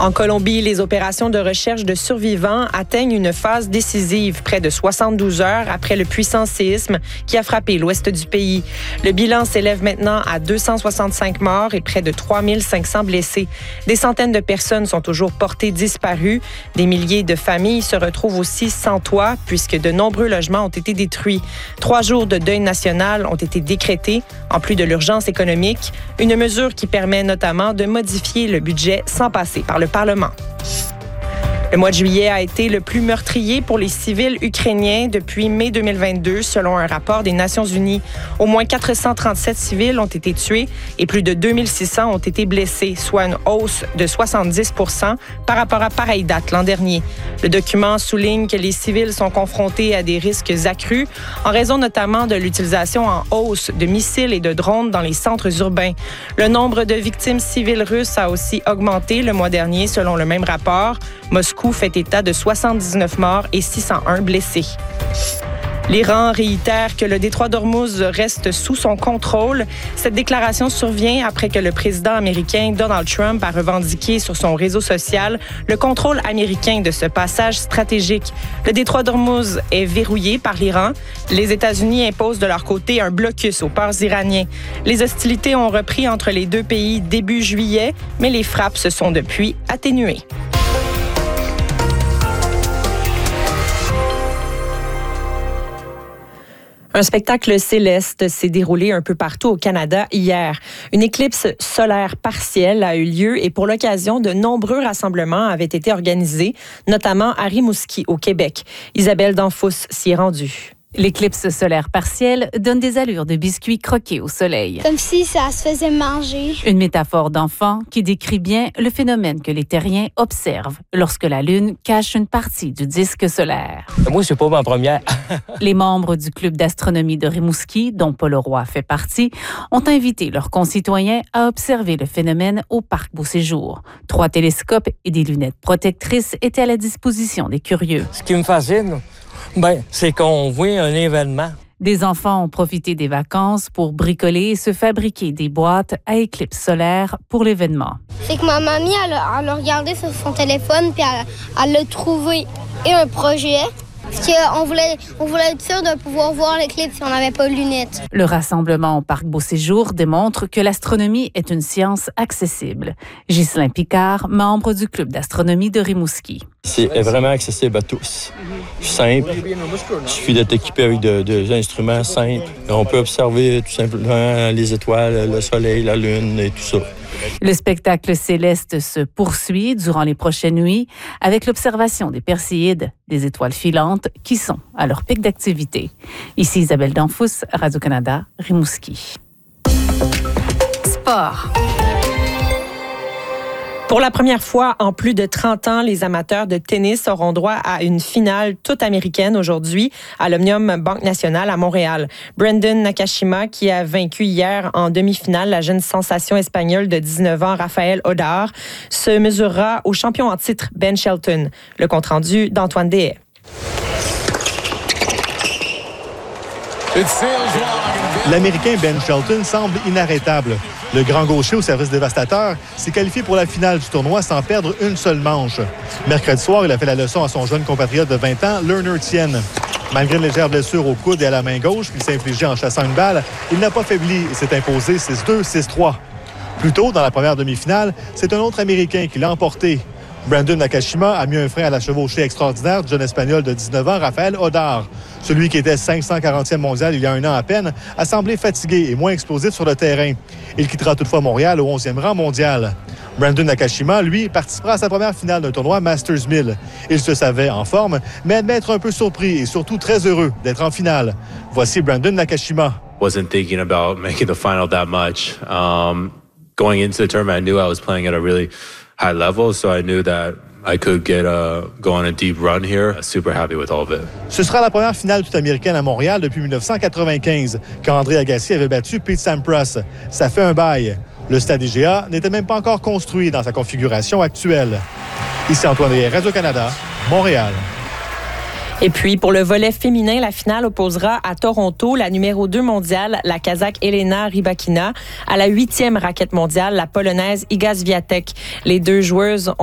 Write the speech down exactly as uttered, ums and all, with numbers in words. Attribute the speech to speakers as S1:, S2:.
S1: En Colombie, les opérations de recherche de survivants atteignent une phase décisive près de soixante-douze heures après le puissant séisme qui a frappé l'ouest du pays. Le bilan s'élève maintenant à deux cent soixante-cinq morts et près de trois mille cinq cents blessés. Des centaines de personnes sont toujours portées disparues. Des milliers de familles se retrouvent aussi sans toit puisque de nombreux logements ont été détruits. Trois jours de deuil national ont été décrétés en plus de l'urgence économique, une mesure qui permet notamment de modifier le budget sans passer par le Parlement. Le mois de juillet a été le plus meurtrier pour les civils ukrainiens depuis mai deux mille vingt-deux, selon un rapport des Nations unies. Au moins quatre cent trente-sept civils ont été tués et plus de deux mille six cents ont été blessés, soit une hausse de soixante-dix pour cent par rapport à pareille date l'an dernier. Le document souligne que les civils sont confrontés à des risques accrus en raison notamment de l'utilisation en hausse de missiles et de drones dans les centres urbains. Le nombre de victimes civiles russes a aussi augmenté le mois dernier, selon le même rapport. Moscou fait état de soixante-dix-neuf morts et six cent un blessés. L'Iran réitère que le détroit d'Ormuz reste sous son contrôle. Cette déclaration survient après que le président américain Donald Trump a revendiqué sur son réseau social le contrôle américain de ce passage stratégique. Le détroit d'Ormuz est verrouillé par l'Iran. Les États-Unis imposent de leur côté un blocus aux ports iraniens. Les hostilités ont repris entre les deux pays début juillet, mais les frappes se sont depuis atténuées. Un spectacle céleste s'est déroulé un peu partout au Canada hier. Une éclipse solaire partielle a eu lieu et pour l'occasion, de nombreux rassemblements avaient été organisés, notamment à Rimouski, au Québec. Isabelle Danfous s'y est rendue.
S2: L'éclipse solaire partielle donne des allures de biscuits croqués au soleil.
S3: Comme si ça se faisait manger.
S2: Une métaphore d'enfant qui décrit bien le phénomène que les terriens observent lorsque la Lune cache une partie du disque solaire.
S4: Moi, c'est pas ma première.
S2: Les membres du club d'astronomie de Rimouski, dont Paul Roy fait partie, ont invité leurs concitoyens à observer le phénomène au parc Beau-Séjour. Trois télescopes et des lunettes protectrices étaient à la disposition des curieux.
S4: Ce qui me fascine, ben, c'est qu'on voit un événement.
S2: Des enfants ont profité des vacances pour bricoler et se fabriquer des boîtes à éclipse solaire pour l'événement.
S3: C'est que ma mamie, elle, elle a regardé sur son téléphone puis elle, elle a trouvé et un projet. Parce qu'on voulait, on voulait être sûr de pouvoir voir l'éclipse si on n'avait pas de lunettes.
S2: Le rassemblement au parc Beau-Séjour démontre que l'astronomie est une science accessible. Ghislain Picard, membre du club d'astronomie de Rimouski.
S5: C'est vraiment accessible à tous. Simple. Il suffit d'être équipé avec de, de, des instruments simples. On peut observer tout simplement les étoiles, le soleil, la lune et tout ça.
S2: Le spectacle céleste se poursuit durant les prochaines nuits avec l'observation des Perséides, des étoiles filantes qui sont à leur pic d'activité. Ici Isabelle Danfous, Radio-Canada, Rimouski.
S1: Sport. Pour la première fois en plus de trente ans, les amateurs de tennis auront droit à une finale toute américaine aujourd'hui à l'Omnium Banque Nationale à Montréal. Brandon Nakashima, qui a vaincu hier en demi-finale la jeune sensation espagnole de dix-neuf ans, Rafael Odar, se mesurera au champion en titre, Ben Shelton. Le compte-rendu d'Antoine Deshaies.
S6: L'Américain Ben Shelton semble inarrêtable. Le grand gaucher au service dévastateur s'est qualifié pour la finale du tournoi sans perdre une seule manche. Mercredi soir, il a fait la leçon à son jeune compatriote de vingt ans, Lerner Tien. Malgré une légère blessure au coude et à la main gauche qu'il s'est infligée en chassant une balle, il n'a pas faibli et s'est imposé six deux, six trois. Plus tôt, dans la première demi-finale, c'est un autre Américain qui l'a emporté. Brandon Nakashima a mis un frein à la chevauchée extraordinaire du jeune Espagnol de dix-neuf ans, Rafael Odar. Celui qui était cinq cent quarantième mondial il y a un an à peine a semblé fatigué et moins explosif sur le terrain. Il quittera toutefois Montréal au onzième rang mondial. Brandon Nakashima, lui, participera à sa première finale d'un tournoi Masters mille. Il se savait en forme, mais admet être un peu surpris et surtout très heureux d'être en finale. Voici Brandon Nakashima.
S7: Wasn't thinking about making the final that much. Um, going into the tournament, I knew I was playing at a really high level, so I knew that I could get a, go on a deep run here. Super happy with all of it.
S6: Ce sera la première finale toute américaine à Montréal depuis dix-neuf cent quatre-vingt-quinze, quand André Agassi avait battu Pete Sampras. Ça fait un bail. Le stade I G A n'était même pas encore construit dans sa configuration actuelle. Ici Antoine Deshaies, Radio-Canada, Montréal.
S1: Et puis, pour le volet féminin, la finale opposera à Toronto la numéro deux mondiale, la Kazakh Elena Rybakina, à la huitième raquette mondiale, la Polonaise Iga Swiatek. Les deux joueuses ont